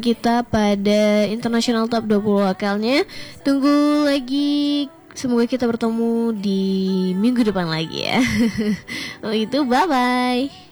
kita pada International Top 20 lokalnya. Tunggu lagi, semoga kita bertemu di minggu depan lagi ya. Oh itu, bye-bye.